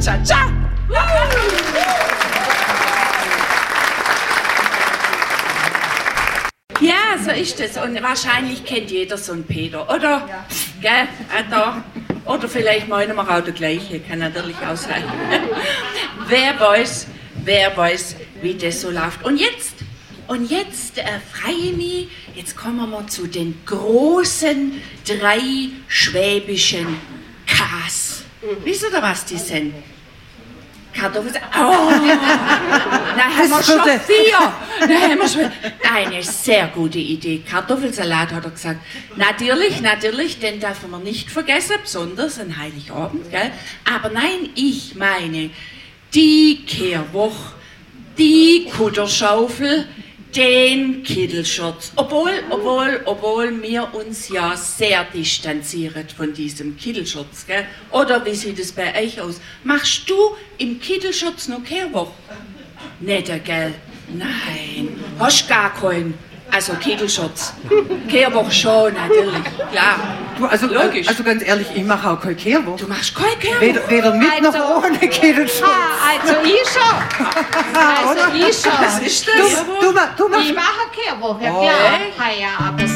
Cha-cha-cha. Ja, so ist es. Und wahrscheinlich kennt jeder so einen Peter, oder? Ja. Gell? Da. Oder vielleicht meinen wir auch der gleiche, kann natürlich auch sein. Wer weiß, wie das so läuft. Und jetzt freue ich mich, jetzt kommen wir zu den großen 3 schwäbischen Ks. Wisst ihr, was die sind? Kartoffeln. Oh! Na, haben wir schon 4. Eine sehr gute Idee. Kartoffelsalat, hat er gesagt. Natürlich, den dürfen wir nicht vergessen, besonders an Heiligabend, gell? Aber nein, ich meine die Kehrwoche, die Kutterschaufel, den Kittelschutz. Obwohl wir uns ja sehr distanzieren von diesem Kittelschutz, gell? Oder wie sieht es bei euch aus? Machst du im Kittelschutz noch Kehrwoche? Nicht, gell? Nein. Hast gar keinen. Also Kittelschutz. Kehrwoche schon, natürlich. Klar. Du, logisch. Also ganz ehrlich, ich mache auch keine Kehrwoche. Du machst keine Kehrwoche? Weder mit noch ohne Kittelschutz. Also ich schon. Was ist das? Du machst... Ich mache Kehrwoche, ja klar. Ja, aber